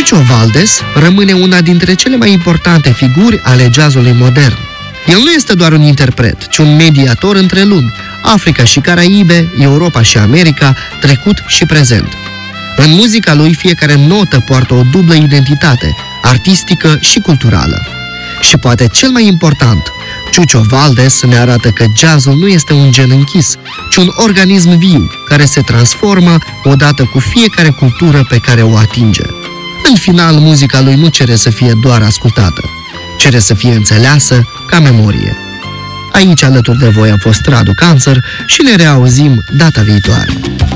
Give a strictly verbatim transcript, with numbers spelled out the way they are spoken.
Ciucio Valdes rămâne una dintre cele mai importante figuri ale jazzului modern. El nu este doar un interpret, ci un mediator între lumi, Africa și Caraibe, Europa și America, trecut și prezent. În muzica lui, fiecare notă poartă o dublă identitate, artistică și culturală. Și poate cel mai important, Ciucio Valdes ne arată că jazzul nu este un gen închis, ci un organism viu, care se transformă odată cu fiecare cultură pe care o atinge. În final, muzica lui nu cere să fie doar ascultată, cere să fie înțeleasă ca memorie. Aici, alături de voi, a fost Radu Canțăr și ne reauzim data viitoare.